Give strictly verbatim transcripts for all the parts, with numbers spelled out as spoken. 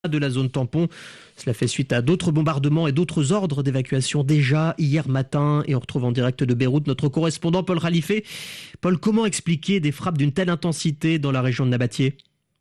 de la zone tampon. Cela fait suite à d'autres bombardements et d'autres ordres d'évacuation déjà hier matin. Et on retrouve en direct de Beyrouth notre correspondant Paul Ralifé. Paul, comment expliquer des frappes d'une telle intensité dans la région de Nabatieh ?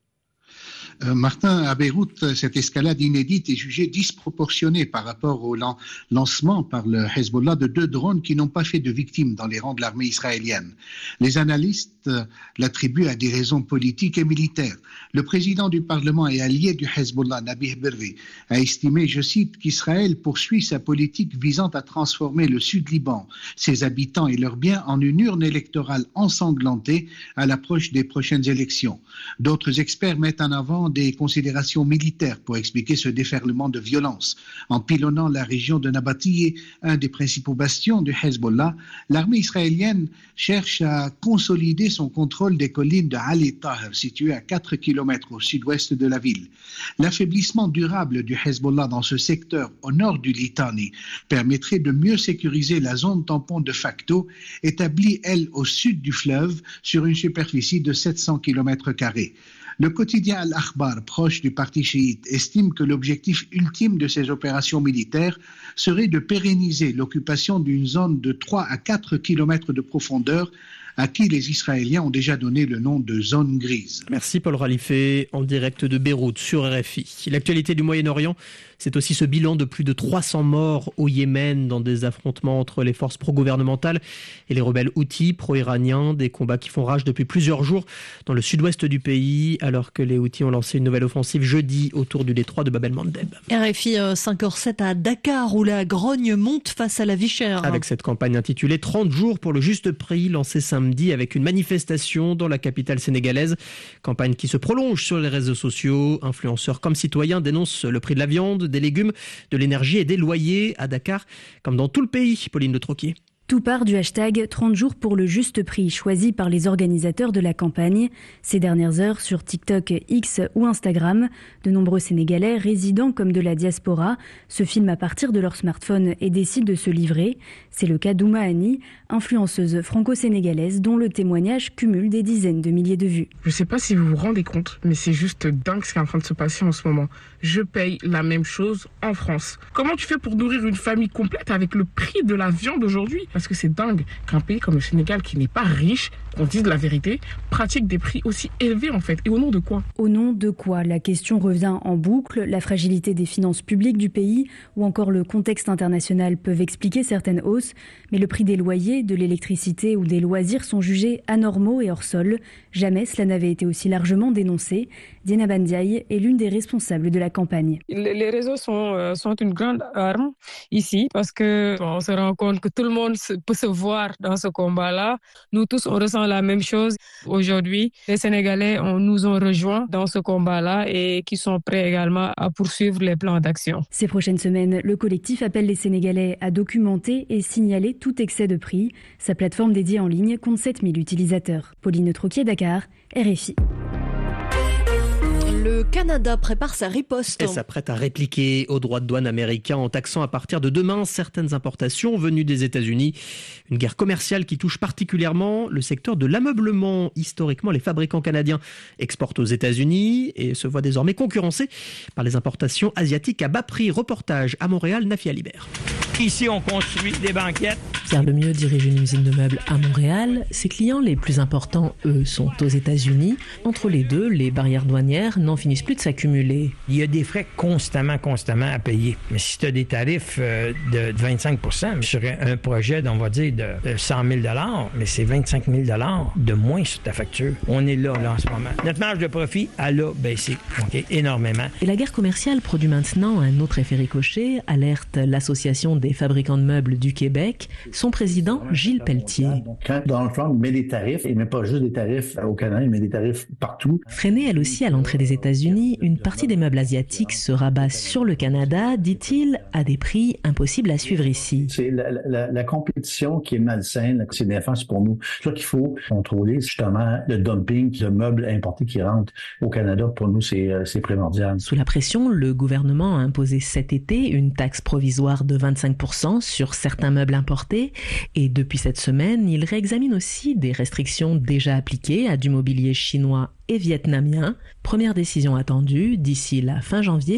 Euh, Martin, à Beyrouth, cette escalade inédite est jugée disproportionnée par rapport au lan- lancement par le Hezbollah de deux drones qui n'ont pas fait de victimes dans les rangs de l'armée israélienne. Les analystes euh, l'attribuent à des raisons politiques et militaires. Le président du Parlement et allié du Hezbollah, Nabih Berri, a estimé, je cite, qu'Israël poursuit sa politique visant à transformer le Sud-Liban, ses habitants et leurs biens en une urne électorale ensanglantée à l'approche des prochaines élections. D'autres experts mettent en avant des considérations militaires pour expliquer ce déferlement de violence. En pilonnant la région de Nabatieh, un des principaux bastions du Hezbollah, l'armée israélienne cherche à consolider son contrôle des collines de Ali Taher, situées à quatre kilomètres au sud-ouest de la ville. L'affaiblissement durable du Hezbollah dans ce secteur au nord du Litani permettrait de mieux sécuriser la zone tampon de facto, établie, elle, au sud du fleuve, sur une superficie de sept cents kilomètres carrés. Le quotidien Al-Akhbar, proche du parti chiite, estime que l'objectif ultime de ces opérations militaires serait de pérenniser l'occupation d'une zone de trois à quatre kilomètres de profondeur à qui les Israéliens ont déjà donné le nom de zone grise. Merci Paul Ralifé, en direct de Beyrouth sur R F I. L'actualité du Moyen-Orient, c'est aussi ce bilan de plus de trois cents morts au Yémen dans des affrontements entre les forces pro-gouvernementales et les rebelles houthis pro-iraniens, des combats qui font rage depuis plusieurs jours dans le sud-ouest du pays, alors que les houthis ont lancé une nouvelle offensive jeudi autour du détroit de Bab el-Mandeb. R F I cinq heures sept à Dakar, où la grogne monte face à la vie chère. Avec cette campagne intitulée trente jours pour le juste prix, lancée samedi avec une manifestation dans la capitale sénégalaise. Campagne qui se prolonge sur les réseaux sociaux. Influenceurs comme citoyens dénoncent le prix de la viande, des légumes, de l'énergie et des loyers à Dakar, comme dans tout le pays. Pauline de Troquier. Tout part du hashtag trente jours pour le juste prix, choisi par les organisateurs de la campagne. Ces dernières heures, sur TikTok, X ou Instagram, de nombreux Sénégalais, résidents comme de la diaspora, se filment à partir de leur smartphone et décident de se livrer. C'est le cas d'Ouma Annie, influenceuse franco-sénégalaise dont le témoignage cumule des dizaines de milliers de vues. Je ne sais pas si vous vous rendez compte, mais c'est juste dingue ce qui est en train de se passer en ce moment. Je paye la même chose en France. Comment tu fais pour nourrir une famille complète avec le prix de la viande aujourd'hui ? Parce que c'est dingue qu'un pays comme le Sénégal, qui n'est pas riche, qu'on dise la vérité, pratique des prix aussi élevés en fait. Et au nom de quoi ? Au nom de quoi ? La question revient en boucle. La fragilité des finances publiques du pays ou encore le contexte international peuvent expliquer certaines hausses. Mais le prix des loyers, de l'électricité ou des loisirs sont jugés anormaux et hors sol. Jamais cela n'avait été aussi largement dénoncé. Diana Bandiaï est l'une des responsables de la campagne. Les réseaux sont, euh, sont une grande arme ici parce que on se rend compte que tout le monde peut se voir dans ce combat-là. Nous tous, on ressent la même chose. Aujourd'hui, les Sénégalais on, nous ont rejoints dans ce combat-là et qui sont prêts également à poursuivre les plans d'action. Ces prochaines semaines, le collectif appelle les Sénégalais à documenter et signaler tout excès de prix. Sa plateforme dédiée en ligne compte sept mille utilisateurs. Pauline Troquier, Dakar, R F I. Le Canada prépare sa riposte. Et s'apprête à répliquer aux droits de douane américains en taxant à partir de demain certaines importations venues des États-Unis. Une guerre commerciale qui touche particulièrement le secteur de l'ameublement. Historiquement, les fabricants canadiens exportent aux États-Unis et se voient désormais concurrencés par les importations asiatiques à bas prix. Reportage à Montréal, Nafia Libert. Ici, on construit des banquettes. Pierre Lemieux dirige une usine de meubles à Montréal. Ses clients les plus importants, eux, sont aux États-Unis. Entre les deux, les barrières douanières n'en finissent plus de s'accumuler. Il y a des frais constamment, constamment à payer. Mais si tu as des tarifs euh, de vingt-cinq pour cent sur un projet, on va dire, de cent mille dollars, mais c'est vingt-cinq mille dollars de moins sur ta facture. On est là, là, en ce moment. Notre marge de profit, elle a baissé, okay, énormément. Et la guerre commerciale produit maintenant un autre effet ricochet, alerte l'Association des fabricants de meubles du Québec. Son président, Gilles Pelletier. Quand Donald Trump met des tarifs, il met pas juste des tarifs au Canada, il met des tarifs partout. Freinée elle aussi à l'entrée des États-Unis, une partie des meubles asiatiques se rabat sur le Canada, dit-il, à des prix impossibles à suivre ici. C'est la, la, la compétition qui est malsaine, c'est néfaste pour nous. C'est sûr qu'il faut contrôler justement le dumping de meubles importés qui rentrent au Canada. Pour nous, c'est, c'est primordial. Sous la pression, le gouvernement a imposé cet été une taxe provisoire de vingt-cinq pour cent sur certains meubles importés. Et depuis cette semaine, il réexamine aussi des restrictions déjà appliquées à du mobilier chinois et vietnamien. Première décision attendue d'ici la fin janvier.